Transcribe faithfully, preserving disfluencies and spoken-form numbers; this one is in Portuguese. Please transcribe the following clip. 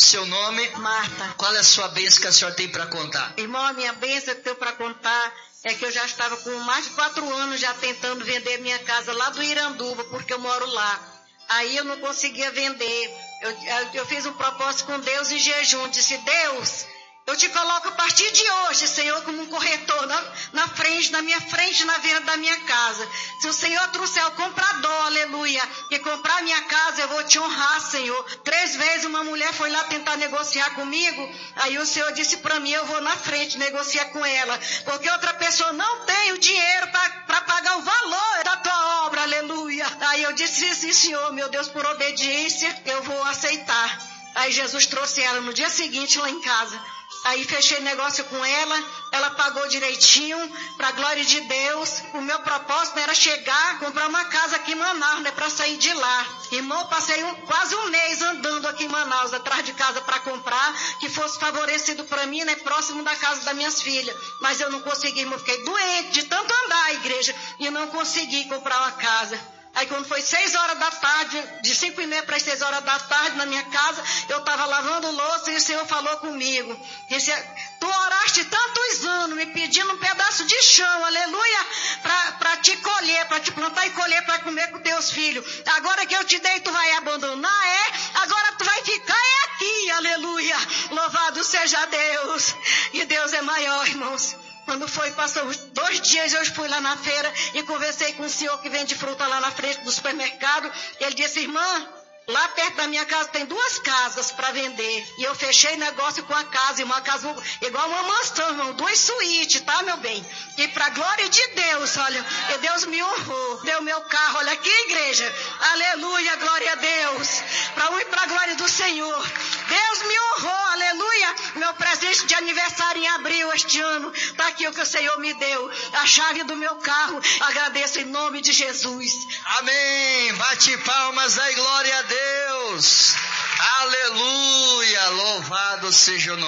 seu nome? Marta. Qual é a sua bênção que a senhora tem para contar? Irmão, a minha bênção que eu tenho para contar é que eu já estava com mais de quatro anos já tentando vender minha casa lá do Iranduba, porque eu moro lá. Aí eu não conseguia vender. Eu, eu, eu fiz um propósito com Deus em jejum. Disse, Deus, eu te coloco a partir de hoje, Senhor, como um corretor na, na frente, na minha frente, na venda da minha casa. Se o Senhor trouxer o comprador, aleluia, e comprar minha casa, eu vou te honrar, Senhor. Três vezes uma mulher foi lá tentar negociar comigo, aí o Senhor disse para mim, eu vou na frente negociar com ela, porque outra pessoa não tem o dinheiro para pagar o valor da tua obra, aleluia. Aí eu disse, sim, Senhor, meu Deus, por obediência, eu vou aceitar. Aí Jesus trouxe ela no dia seguinte lá em casa. Aí fechei negócio com ela, ela pagou direitinho, para a glória de Deus. O meu propósito era chegar, comprar uma casa aqui em Manaus, né, para sair de lá. Irmão, passei um, quase um mês andando aqui em Manaus, atrás de casa para comprar, que fosse favorecido para mim, né, próximo da casa das minhas filhas. Mas eu não consegui, irmão, fiquei doente de tanto andar à igreja e não consegui comprar uma casa. Aí quando foi seis horas da tarde, de cinco e meia para as seis horas da tarde, na minha casa, eu estava lavando louça e o Senhor falou comigo. Disse, tu oraste tantos anos me pedindo um pedaço de chão, aleluia, para te colher, para te plantar e colher para comer com teus filhos. Agora que eu te dei, tu vai abandonar, é? Agora tu vai ficar é aqui, aleluia. Louvado seja Deus. E Deus é maior, irmãos. Quando foi, passou dois dias, eu fui lá na feira e conversei com um senhor que vende fruta lá na frente do supermercado. Ele disse, irmã, lá perto da minha casa tem duas casas para vender. E eu fechei negócio com a casa, uma casa igual uma mansão, irmão, duas suítes, tá, meu bem? E para a glória de Deus, olha, e Deus me honrou, deu meu carro, olha aqui, igreja, aleluia, glória a Deus, para um e para a glória do Senhor. Deus me honrou, aleluia, meu presente de aniversário em abril este ano, tá aqui o que o Senhor me deu, a chave do meu carro, agradeço em nome de Jesus. Amém, bate palmas aí, glória a Deus, aleluia, louvado seja o nome.